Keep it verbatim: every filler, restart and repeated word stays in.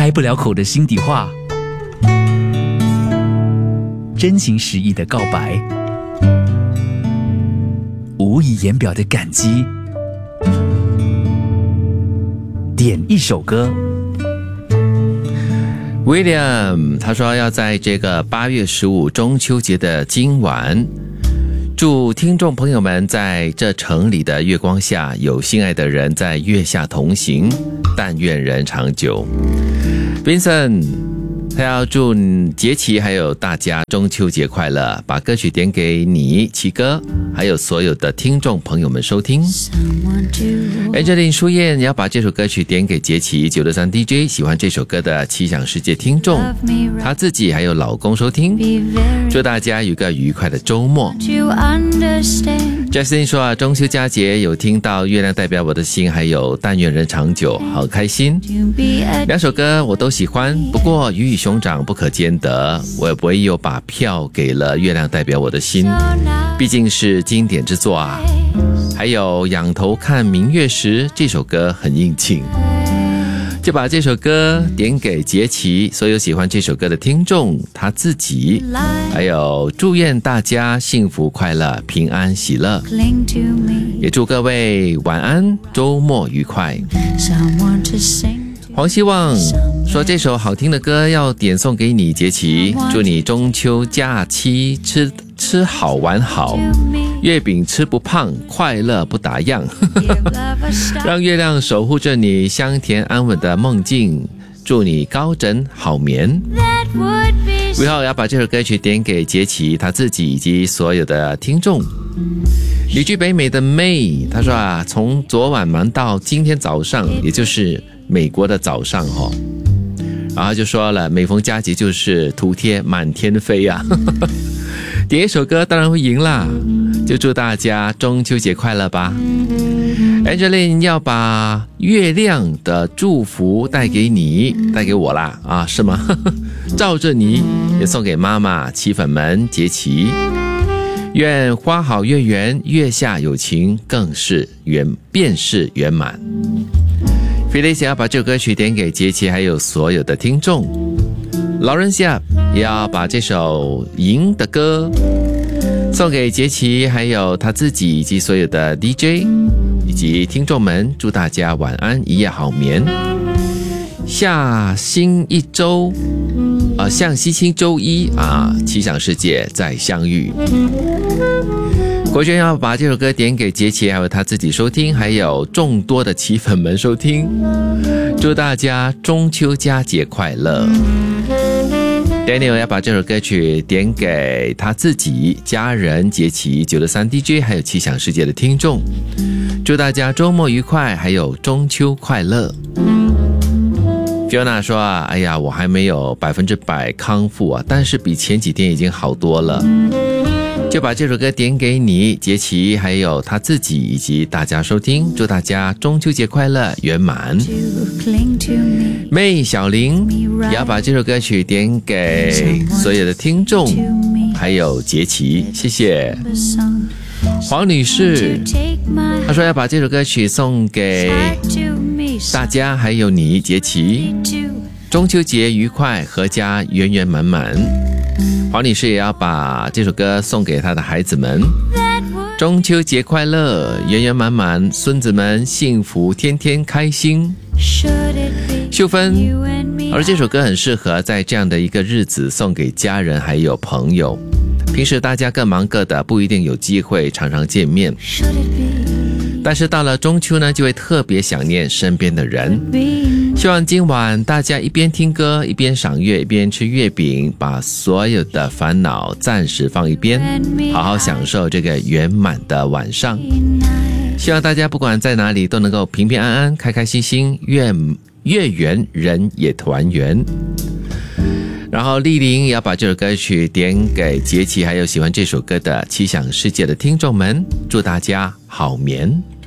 开不了口的心底话，真情实意的告白，无以言表的感激。点一首歌。 William 他说要在这个八月十五中秋节的今晚，祝听众朋友们在这城里的月光下，有心爱的人在月下同行，但愿人长久。 Vincent 他要祝杰奇还有大家中秋节快乐，把歌曲点给你奇哥还有所有的听众朋友们收听。 Angeline 舒燕要把这首歌曲点给杰奇九六三 D J 喜欢这首歌的奇想世界听众，他自己还有老公收听，祝大家有个愉快的周末。 Justin 说啊，中秋佳节有听到月亮代表我的心还有但愿人长久，好开心。两首歌我都喜欢，不过鱼与熊掌不可兼得，我唯有把票给了月亮代表我的心，毕竟是经典之作啊。还有仰头看明月时，这首歌很应景，就把这首歌点给杰奇，所有喜欢这首歌的听众，他自己，还有祝愿大家幸福快乐平安喜乐，也祝各位晚安周末愉快。黄希望说这首好听的歌要点送给你杰奇，祝你中秋假期吃吃好玩好，月饼吃不胖，快乐不打烊让月亮守护着你香甜安稳的梦境，祝你高枕好眠。最后要把这首歌曲点给杰奇他自己以及所有的听众。旅居北美的 May 他说啊，从昨晚忙到今天早上，也就是美国的早上哦，然后就说了每逢佳节就是图贴满天飞啊点一首歌当然会赢啦，就祝大家中秋节快乐吧。 Angeline 要把月亮的祝福带给你，带给我啦啊，是吗照着你，也送给妈妈七粉们杰奇，愿花好月圆，月下有情更是圆，便是圆满。菲利西要把这首歌曲点给杰奇还有所有的听众。劳伦西亚也要把这首赢的歌送给杰奇还有他自己以及所有的 D J 以及听众们，祝大家晚安一夜好眠。下星一周啊，向西星周一啊，奇想世界再相遇。国轩要把这首歌点给杰奇还有他自己收听，还有众多的奇粉们收听，祝大家中秋佳节快乐。 Daniel 要把这首歌曲点给他自己家人杰奇九六三 D J 还有奇想世界的听众，祝大家周末愉快还有中秋快乐。 Fiona 说啊，哎呀我还没有百分之百康复啊，但是比前几天已经好多了，就把这首歌点给你杰奇还有他自己以及大家收听，祝大家中秋节快乐圆满。妹小玲也要把这首歌曲点给所有的听众还有杰奇，谢谢。黄女士她说要把这首歌曲送给大家还有你杰奇，中秋节愉快，阖家圆圆满满。黄女士也要把这首歌送给她的孩子们，中秋节快乐，圆圆满满，孙子们幸福天天开心。秀芬而这首歌很适合在这样的一个日子送给家人还有朋友，平时大家各忙各的，不一定有机会常常见面，但是到了中秋呢，就会特别想念身边的人。希望今晚大家一边听歌一边赏月一边吃月饼，把所有的烦恼暂时放一边，好好享受这个圆满的晚上。希望大家不管在哪里都能够平平安安开开心心，月月圆人也团圆。然后丽玲也要把这首歌曲点给杰奇还有喜欢这首歌的奇想世界的听众们，祝大家好眠。